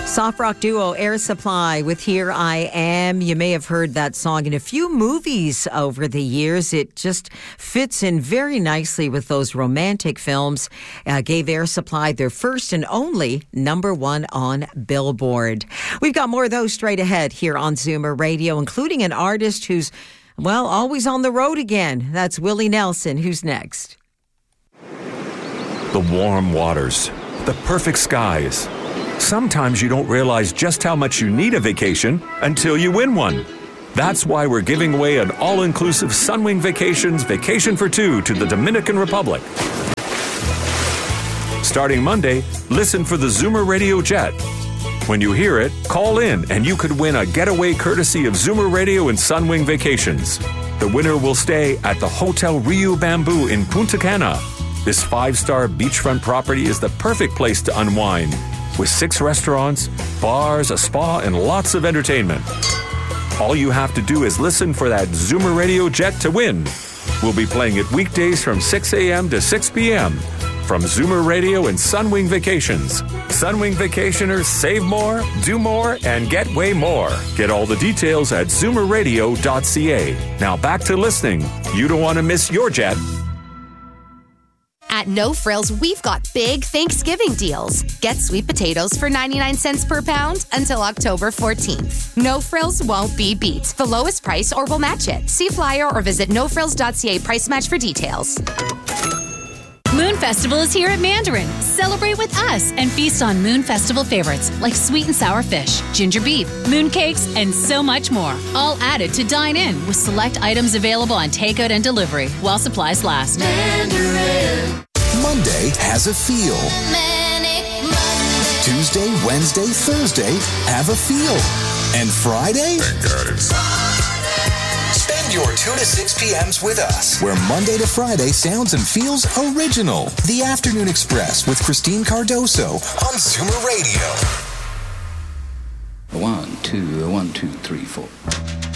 Soft rock duo Air Supply with Here I Am. You may have heard that song in a few movies over the years. It just fits in very nicely with those romantic films. Gave Air Supply their first and only #1 on Billboard. We've got more of those straight ahead here on Zoomer Radio, including an artist who's, well, always on the road again. That's Willie Nelson. Who's next? The warm waters, the perfect skies. Sometimes you don't realize just how much you need a vacation until you win one. That's why we're giving away an all-inclusive Sunwing Vacations Vacation for Two to the Dominican Republic. Starting Monday, listen for the Zoomer Radio Jet. When you hear it, call in and you could win a getaway courtesy of Zoomer Radio and Sunwing Vacations. The winner will stay at the Hotel Rio Bamboo in Punta Cana. This 5-star beachfront property is the perfect place to unwind, with 6 restaurants, bars, a spa, and lots of entertainment. All you have to do is listen for that Zoomer Radio Jet to win. We'll be playing it weekdays from 6 a.m. to 6 p.m. from Zoomer Radio and Sunwing Vacations. Sunwing Vacationers save more, do more, and get way more. Get all the details at zoomerradio.ca. Now back to listening. You don't want to miss your jet. At No Frills, we've got big Thanksgiving deals. Get sweet potatoes for 99 cents per pound until October 14th. No Frills won't be beat. The lowest price or we'll match it. See flyer or visit nofrills.ca price match for details. Moon Festival is here at Mandarin. Celebrate with us and feast on Moon Festival favorites like sweet and sour fish, ginger beef, moon cakes, and so much more. All added to dine in with select items available on takeout and delivery while supplies last. Mandarin. Monday has a feel. Manic Monday. Tuesday, Wednesday, Thursday have a feel. And Friday? Thank God it's Friday. Spend your 2 to 6 p.m.s with us, where Monday to Friday sounds and feels original. The Afternoon Express with Christine Cardoso on Zoomer Radio. 1, 2, 1, 2, 3, 4.